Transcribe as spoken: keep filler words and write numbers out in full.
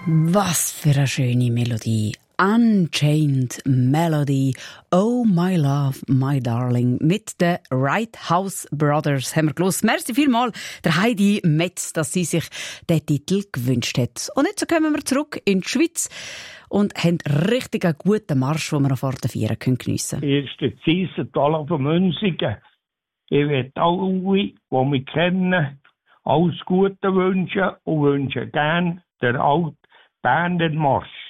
Was für eine schöne Melodie. Unchained Melody, Oh My Love, My Darling, mit den Right House Brothers haben wir gelost. Merci vielmals der Heidi Metz, dass sie sich den Titel gewünscht hat. Und jetzt kommen wir zurück in die Schweiz und haben richtig einen guten Marsch, den wir noch vor der Vieren geniessen können. Hier ist der Ziesental von Münzigen. Ich will alle, die mich kennen, alles Gute wünschen und wünsche gerne der alte Berner Marsch.